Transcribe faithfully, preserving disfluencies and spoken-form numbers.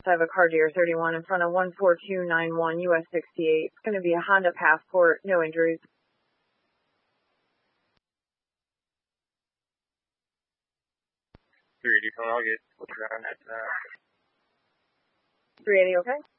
I have a car Deer thirty-one in front of one four two nine one U S sixty-eight. It's going to be a Honda Passport, no injuries. three eighty, I'll get what's around that. Uh... three eighty, okay?